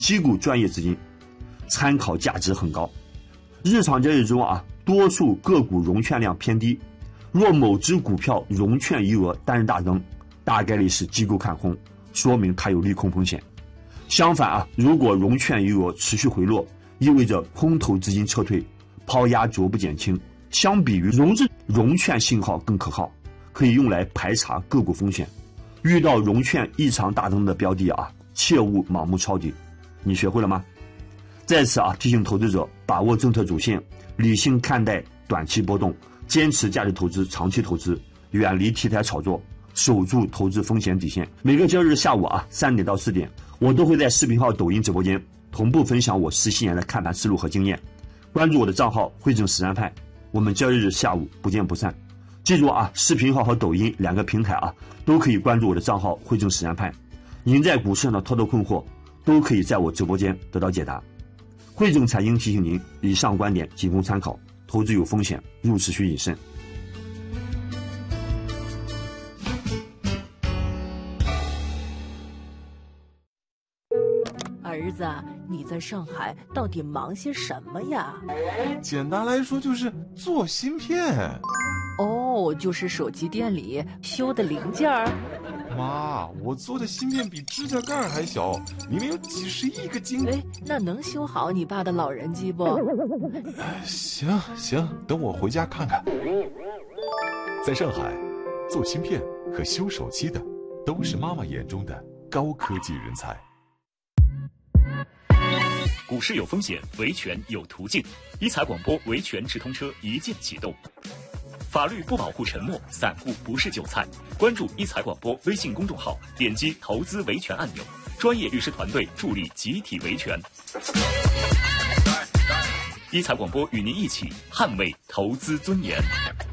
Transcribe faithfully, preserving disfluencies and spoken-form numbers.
击鼓专业资金，参考价值很高。日常交易中啊，多数个股融券量偏低，若某只股票融券余额单日大增，大概率是机构看空，说明它有利空风险。相反啊，如果融券余额持续回落，意味着空头资金撤退，抛压逐步减轻。相比于融资，融券信号更可靠，可以用来排查个股风险。遇到融券异常大增的标的啊，切勿盲目抄底。你学会了吗？在此啊，提醒投资者把握政策主线，理性看待短期波动，坚持价值投资、长期投资，远离题材炒作，守住投资风险底线。每个交易日下午啊三点到四点，我都会在视频号、抖音直播间同步分享我十七年的看盘思路和经验。关注我的账号汇正实战派，我们交易日下午不见不散。记住啊，视频号和抖音两个平台啊，都可以关注我的账号汇正实战派。您在股市上的操作困惑，都可以在我直播间得到解答。汇正财经提醒您，以上观点仅供参考，投资有风险，入市需谨慎。 儿子，你在上海到底忙些什么呀？ 简单来说就是做芯片。 哦，就是手机店里修的零件儿。 妈，我做的芯片比指甲盖还小，里面有几十亿个晶。 哎，那能修好你爸的老人机不？ 行行，等我回家看看。 在上海，做芯片和修手机的都是妈妈眼中的高科技人才。 股市有风险，维权有途径。一财广播维权直通车一键启动。法律不保护沉默，散户不是韭菜。关注一财广播微信公众号，点击投资维权按钮，专业律师团队助力集体维权。一财广播与您一起捍卫投资尊严。